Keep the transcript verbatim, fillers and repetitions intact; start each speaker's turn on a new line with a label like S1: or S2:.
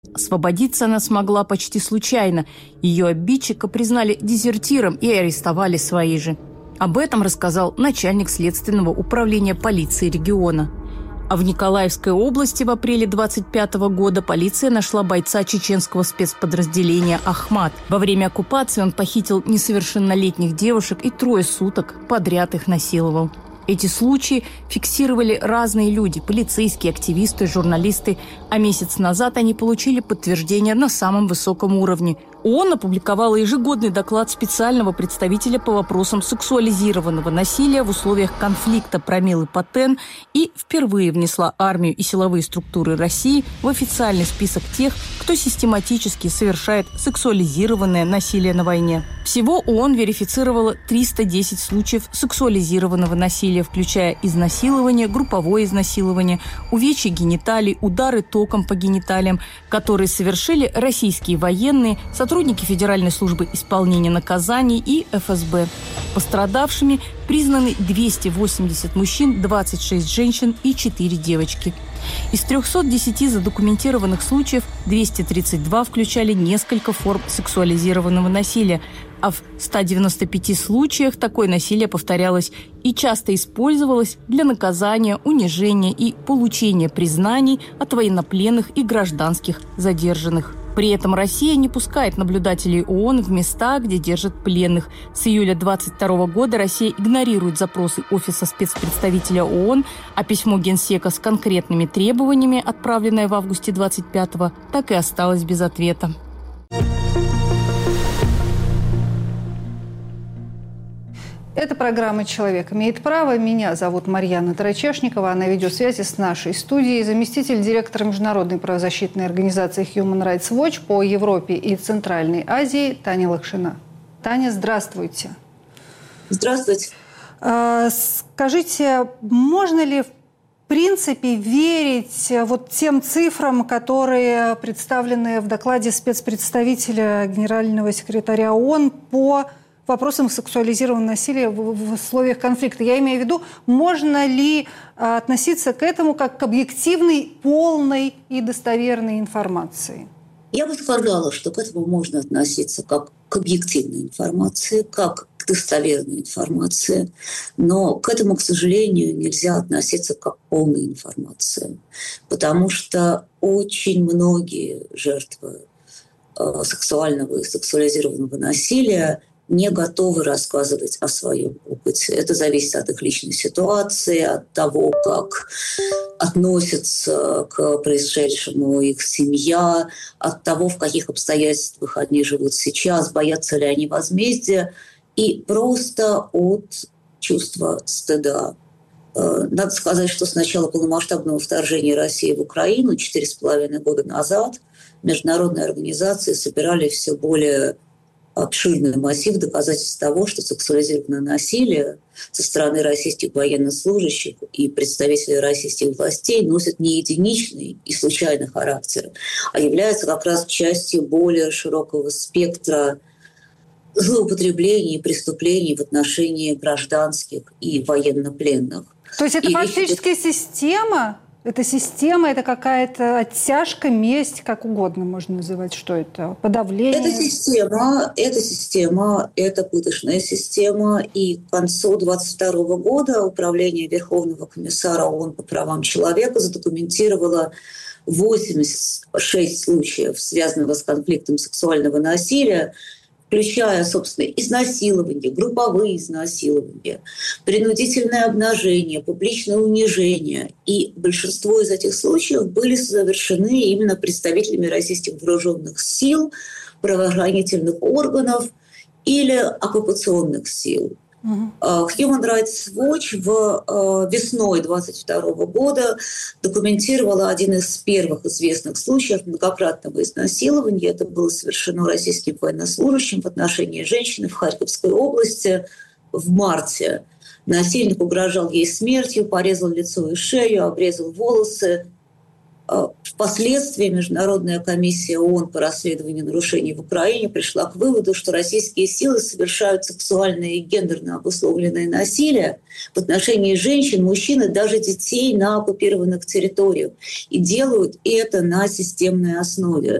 S1: Освободиться она смогла почти случайно. Ее обидчика признали дезертиром и арестовали свои же. Об этом рассказал начальник следственного управления полиции региона. А в Николаевской области в апреле двадцать пятого года полиция нашла бойца чеченского спецподразделения «Ахмат». Во время оккупации он похитил несовершеннолетних девушек и трое суток подряд их насиловал. Эти случаи фиксировали разные люди – полицейские, активисты, журналисты. А месяц назад они получили подтверждение на самом высоком уровне. ООН опубликовала ежегодный доклад специального представителя по вопросам сексуализированного насилия в условиях конфликта Промиллы Патен и впервые внесла армию и силовые структуры России в официальный список тех, кто систематически совершает сексуализированное насилие на войне. Всего ООН верифицировала триста десять случаев сексуализированного насилия, включая изнасилование, групповое изнасилование, увечья гениталий, удары током по гениталиям, которые совершили российские военные, сотрудники Федеральной службы исполнения наказаний и эф эс бэ. Пострадавшими признаны двести восемьдесят мужчин, двадцать шесть женщин и четыре девочки. Из трехсот десяти задокументированных случаев двести тридцать два включали несколько форм сексуализированного насилия, а в ста девяноста пяти случаях такое насилие повторялось и часто использовалось для наказания, унижения и получения признаний от военнопленных и гражданских задержанных. При этом Россия не пускает наблюдателей ООН в места, где держат пленных. С июля двадцать второго года Россия игнорирует запросы Офиса спецпредставителя ООН, а письмо Генсека с конкретными требованиями, отправленное в августе двадцать пятого, так и осталось без ответа.
S2: Это программа «Человек имеет право». Меня зовут Марьяна Тарачешникова, а на видеосвязи с нашей студией заместитель директора международной правозащитной организации Human Rights Watch по Европе и Центральной Азии Таня Лакшина. Таня, здравствуйте.
S3: Здравствуйте.
S2: Скажите, можно ли в принципе верить вот тем цифрам, которые представлены в докладе спецпредставителя генерального секретаря ООН по вопросам сексуализированного насилия в, в условиях конфликта? Я имею в виду, можно ли а, относиться к этому как к объективной, полной и достоверной информации?
S3: Я бы сказала, что к этому можно относиться как к объективной информации, как к достоверной информации, но к этому, к сожалению, нельзя относиться как к полной информации, потому что очень многие жертвы э, сексуального и сексуализированного насилия не готовы рассказывать о своем опыте. Это зависит от их личной ситуации, от того, как относятся к происшедшему их семья, от того, в каких обстоятельствах они живут сейчас, боятся ли они возмездия, и просто от чувства стыда. Надо сказать, что с начала полномасштабного вторжения России в Украину четыре с половиной года назад международные организации собирали все более обширный массив доказательств того, что сексуализированное насилие со стороны российских военнослужащих и представителей российских властей носит не единичный и случайный характер, а является как раз частью более широкого спектра злоупотреблений и преступлений в отношении гражданских и военнопленных.
S2: То есть это
S3: и
S2: фактически
S3: речь...
S2: система? Это система, это какая-то оттяжка, месть, как угодно можно называть. Что это? Подавление?
S3: Это система, это система, это пыточная система. И к концу двадцать второго года Управление Верховного комиссара ООН по правам человека задокументировало восемьдесят шесть случаев, связанных с конфликтом сексуального насилия, включая, собственно, изнасилование, групповые изнасилования, принудительное обнажение, публичное унижение. И большинство из этих случаев были совершены именно представителями российских вооруженных сил, правоохранительных органов или оккупационных сил. Uh-huh. Human Rights Watch в весной двадцать второго года документировала один из первых известных случаев многократного изнасилования. Это было совершено российским военнослужащим в отношении женщины в Харьковской области в марте. Насильник угрожал ей смертью, порезал лицо и шею, обрезал волосы, Впоследствии Международная комиссия ООН по расследованию нарушений в Украине пришла к выводу, что российские силы совершают сексуальное и гендерно обусловленное насилие в отношении женщин, мужчин и даже детей на оккупированных территориях. И делают это на системной основе.